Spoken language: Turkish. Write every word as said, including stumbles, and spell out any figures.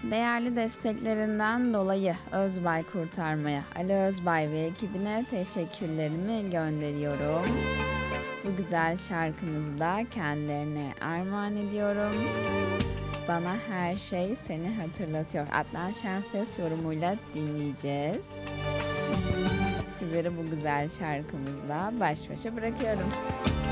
Değerli desteklerinden dolayı Özbay Kurtarma'ya, Ali Özbay ve ekibine teşekkürlerimi gönderiyorum. Bu güzel şarkımızı da kendilerine armağan ediyorum. Bana her şey seni hatırlatıyor. Adnan Şenses yorumuyla dinleyeceğiz. Sizleri bu güzel şarkımızla baş başa bırakıyorum.